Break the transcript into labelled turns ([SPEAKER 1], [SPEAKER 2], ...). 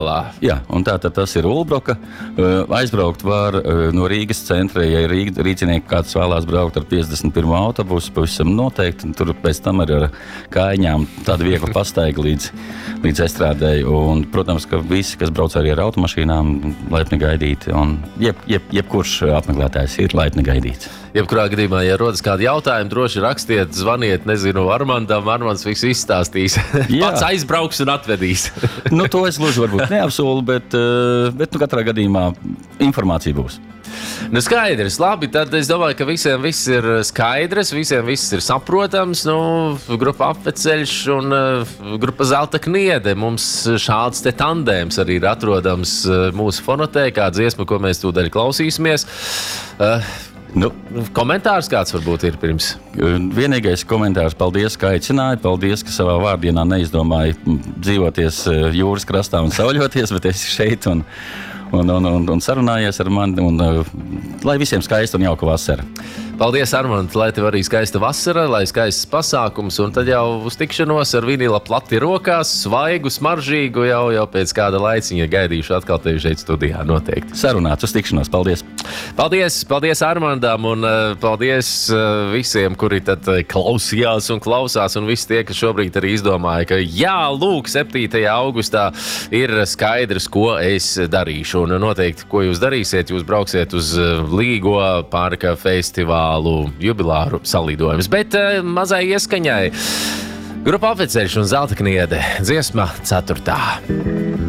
[SPEAKER 1] Jā, un tātad tas ir Ulbroka. Aizbraukt var no Rīgas centra, ja rīcinieki kāds vēlās braukt ar 51. autobusu, pavisam noteikti. Tur pēc tam arī ar kājiņām tāda viegla pastaiga līdz Estrādei. Un, protams, ka visi, kas brauc arī ar automašīnām, laipni gaidīti. Un jebkurš apmeklētājs ir laipni gaidīts.
[SPEAKER 2] Jebkurā gadījumā, ja rodas kādi jautājumi, droši rakstiet, zvaniet, nezinu, Armandam. Armands visu izstāstīs. Pats aizbrauks un atvedīs.
[SPEAKER 1] To es gluži varbūt neapsolu, bet katrā gadījumā informācija būs.
[SPEAKER 2] Skaidrs, labi, tad es domāju, ka visiem viss ir skaidrs, visiem viss ir saprotams. Grupa Apveceļš un grupa Zelta Kniede. Mums šāds te tandēms arī ir atrodams mūsu fonotēkā, dziesma, ko mēs tūdaļ klausīsimies. Komentārs kāds varbūt ir pirms?
[SPEAKER 1] Vienīgais komentārs: paldies, ka aicināja, paldies, ka savā vārdienā neizdomāja dzīvoties jūras krastā un sauļoties, bet esi šeit un sarunājies ar mani, un lai visiem skaista un jauka vasara.
[SPEAKER 2] Paldies, Armand, lai tev arī skaista vasara, lai skaists pasākums, un tad jau uz tikšanos ar vinila plati rokās, svaigu, smaržīgu, jau pēc kāda laiciņa gaidīšu atkal tevi šeit studijā noteikti.
[SPEAKER 1] Sarunāts, uz tikšanos, paldies!
[SPEAKER 2] Paldies Armandam, un paldies visiem, kuri tad klausījās un klausās, un visi tie, kas šobrīd arī izdomāja, ka jā, lūk, 7. augustā ir skaidrs, ko es darīšu, un noteikti, ko jūs darīsiet, jūs brauksiet uz Līgo parka festivālu jubilāru salīdojumus, bet mazai ieskaņai Grupa Apveceļš un Zelta Kniede, dziesma 4.